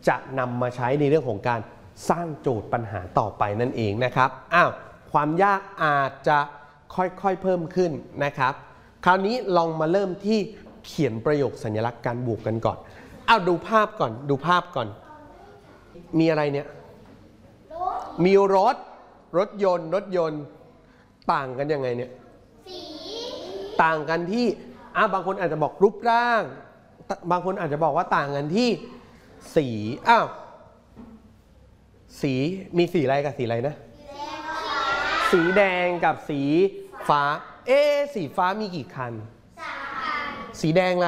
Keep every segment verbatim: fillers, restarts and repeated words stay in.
จะนำมาใช้ในเรื่องของการสร้างโจทย์ปัญหาต่อไปนั่นเองนะครับอ้าวความยากอาจจะค่อยๆเพิ่มขึ้นนะครับคราวนี้ลองมาเริ่มที่เขียนประโยคสัญลักษณ์การบวกกันก่อนเอาดูภาพก่อนดูภาพก่อนมีอะไรเนี่ยมีรถรถยนต์รถยนต์ต่างกันยังไงเนี่ยสีต่างกันที่อ่ะบางคนอาจจะบอกรูปร่างบางคนอาจจะบอกว่าต่างกันที่สีอ้าวสีมีสีอะไรกับสีอะไรนะสีแดงกับสีฟ้าเอ๊ะสีฟ้ามีกี่คันสีแดงล่ะ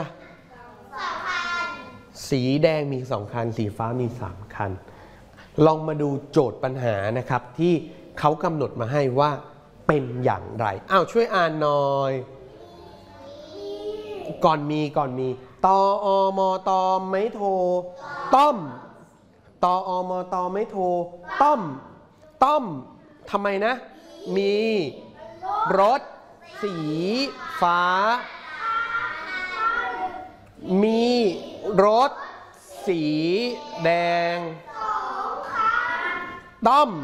สีแดงมีสองคันสีฟ้ามีสามคันลองมาดูโจทย์ปัญหานะครับที่เขากำหนดมาให้ว่าเป็นอย่างไรอ้าวช่วยอ่านหน่อยก่อนมีก่อนมีตออมอตอไม่โทรต้อมตออมอตอไม่โทรต้อมต้อมทำไมนะมีรถสีฟ้ามีรถสีแดงต้อม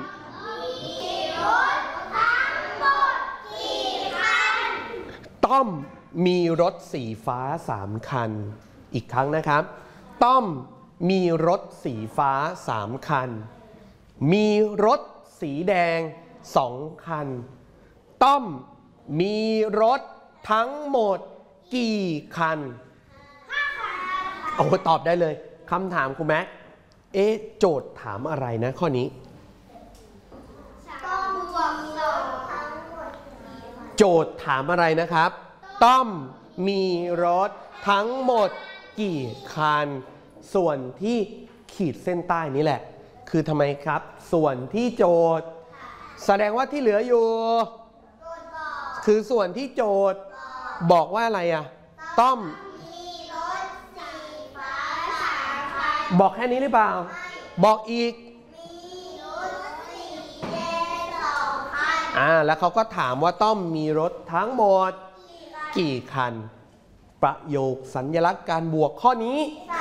ต้อมมีรถสีฟ้าสามคันอีกครั้งนะครับต้อมมีรถสีฟ้าสามคันมีรถสีแดงสองคันต้อมมีรถทั้งหมดกี่คันโอ้ตอบได้เลยคำถามคุณแม็กเอ๊ะโจทย์ถามอะไรนะข้อนี้โจทย์ถามอะไรนะครับต้อมมีรถทั้งหมดกี่คันส่วนที่ขีดเส้นใต้นี้แหละคือทำไมครับส่วนที่โจทย์แสดงว่าที่เหลืออยู่คือส่วนที่โจทย์บอกว่าอะไรอะต้อมบอกแค่นี้หรือเปล่าบอกอีกอ่าแล้วเขาก็ถามว่าต้อมมีรถทั้งหมดกี่คันประโยคสัญลักษณ์การบวกข้อนี้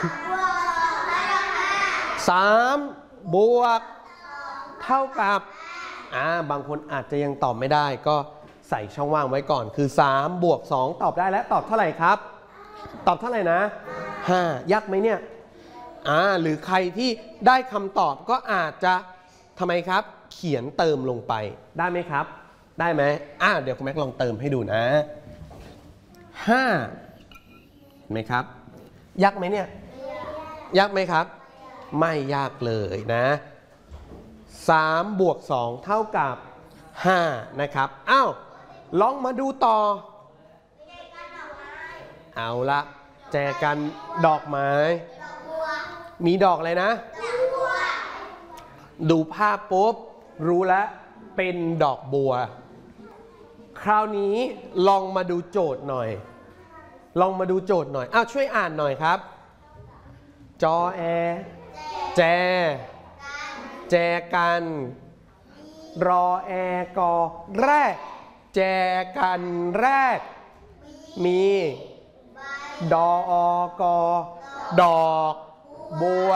สามบวกเท่ากับอ่าบางคนอาจจะยังตอบไม่ได้ก็ใส่ช่องว่างไว้ก่อนคือสามบวกสองตอบได้แล้วตอบเท่าไหร่ครับตอบเท่าไหร่นะห้ายากไหมเนี่ยอ่าหรือใครที่ได้คำตอบก็อาจจะทำไมครับเขียนเติมลงไปได้ไหมครับได้ไหมอ่าเดี๋ยวคุณแม็กลองเติมให้ดูนะห้าเห็นไหมครับยากไหมเนี่ยยากไหมครับไม่ยากเลยนะสามบวกสองเท่ากับห้านะครับอ้าวลองมาดูต่อเอาละแจกันดอกไม้มีดอกอะไรนะดูภาพปุ๊บรู้แล้วเป็นดอกบัวคราวนี้ลองมาดูโจทย์หน่อยลองมาดูโจทย์หน่อยอ้าวช่วยอ่านหน่อยครับจอแอแจแจกันรอแอกอแรกแจกันแรกมีดออกอดอกบัว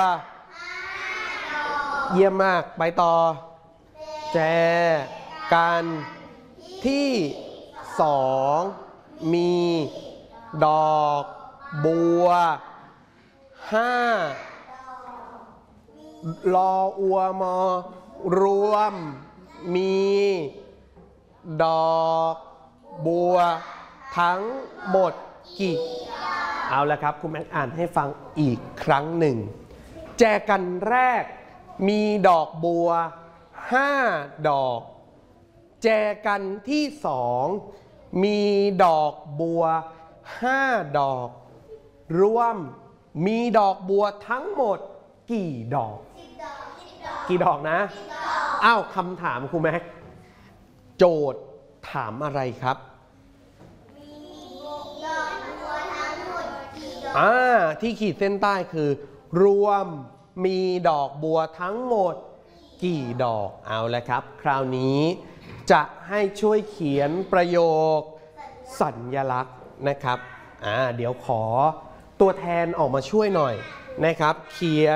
เยี่ยมมากไปต่อแจกันที่สองมีดอกบัวห้ารออัวมอรวมมีดอกบัวทั้งหมดกี่เอาละครับคุณแม็กอ่านให้ฟังอีกครั้งหนึ่งแจกันแรกมีดอกบัวห้าดอกแจกันที่สองมีดอกบัวห้าดอกรวมมีดอกบัวทั้งหมดกี่ดอกกี่ดอกนะอ้าวคำถามครูแม็กโจทย์ถามอะไรครับอ่าที่ขีดเส้นใต้คือรวมมีดอกบัวทั้งหมดกี่ดอกเอาละครับคราวนี้จะให้ช่วยเขียนประโยคสัญลักษณ์นะครับอ่าเดี๋ยวขอตัวแทนออกมาช่วยหน่อยนะครับเขียน